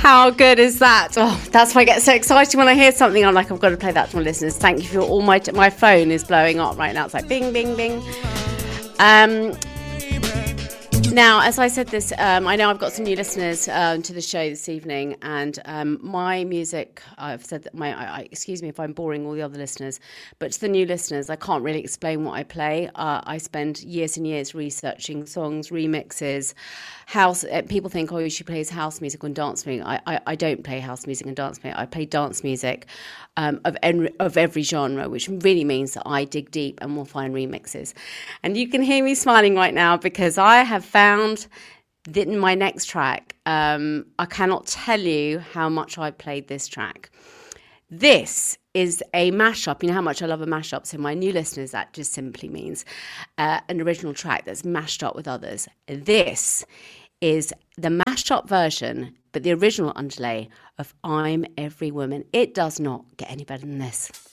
How good is that? Oh, that's why I get so excited when I hear something. I'm like, I've got to play that to my listeners. Thank you for all my phone is blowing up right now. It's like bing, bing, bing. Now, as I said this, I know I've got some new listeners to the show this evening, and my music, I've said that excuse me if I'm boring all the other listeners, but to the new listeners, I can't really explain what I play. I spend years and years researching songs, remixes, house. People think, oh, she plays house music and dance music. I don't play house music and dance music. I play dance music of every genre, which really means that I dig deep and will find remixes. And you can hear me smiling right now because I have found that in my next track, I cannot tell you how much I played this track. This is a mashup. You know how much I love a mashup. So my new listeners, that just simply means an original track that's mashed up with others. This is the mashed up version, but the original underlay of I'm Every Woman. It does not get any better than this.